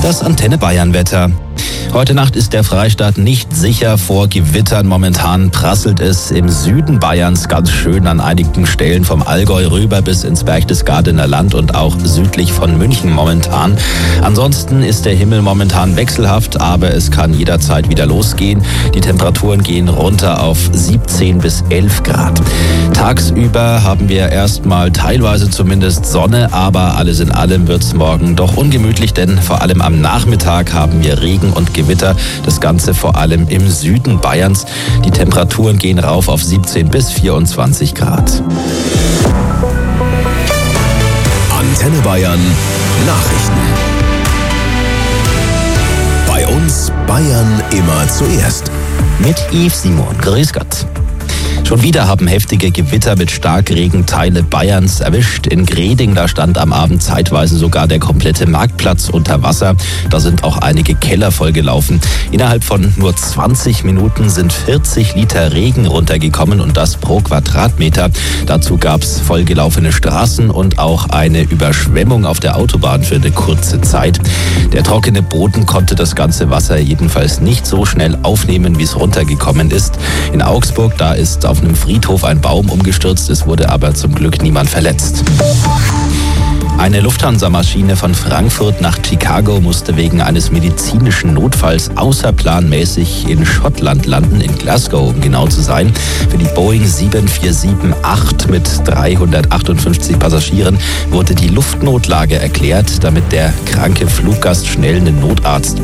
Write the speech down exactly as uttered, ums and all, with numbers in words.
Das Antenne Bayern Wetter. Heute Nacht ist der Freistaat nicht sicher vor Gewittern. Momentan prasselt es im Süden Bayerns ganz schön an einigen Stellen vom Allgäu rüber bis ins Berchtesgadener Land und auch südlich von München momentan. Ansonsten ist der Himmel momentan wechselhaft, aber es kann jederzeit wieder losgehen. Die Temperaturen gehen runter auf siebzehn bis elf Grad. Tagsüber haben wir erstmal teilweise zumindest Sonne, aber alles in allem wird es morgen doch ungemütlich, denn vor allem am Nachmittag haben wir Regen und Gewitter. Das Ganze vor allem im Süden Bayerns. Die Temperaturen gehen rauf auf siebzehn bis vierundzwanzig Grad. Antenne Bayern Nachrichten. Bei uns Bayern immer zuerst. Mit Yves Simon. Grüß Gott. Schon wieder haben heftige Gewitter mit Starkregen Teile Bayerns erwischt. In Greding, da stand am Abend zeitweise sogar der komplette Marktplatz unter Wasser. Da sind auch einige Keller vollgelaufen. Innerhalb von nur zwanzig Minuten sind vierzig Liter Regen runtergekommen und das pro Quadratmeter. Dazu gab es vollgelaufene Straßen und auch eine Überschwemmung auf der Autobahn für eine kurze Zeit. Der trockene Boden konnte das ganze Wasser jedenfalls nicht so schnell aufnehmen, wie es runtergekommen ist. In Augsburg, da ist auf einem Friedhof ein Baum umgestürzt, es wurde aber zum Glück niemand verletzt. Eine Lufthansa-Maschine von Frankfurt nach Chicago musste wegen eines medizinischen Notfalls außerplanmäßig in Schottland landen, in Glasgow, um genau zu sein. Für die Boeing sieben vier sieben acht mit dreihundertachtundfünfzig Passagieren wurde die Luftnotlage erklärt, damit der kranke Fluggast schnell einen Notarzt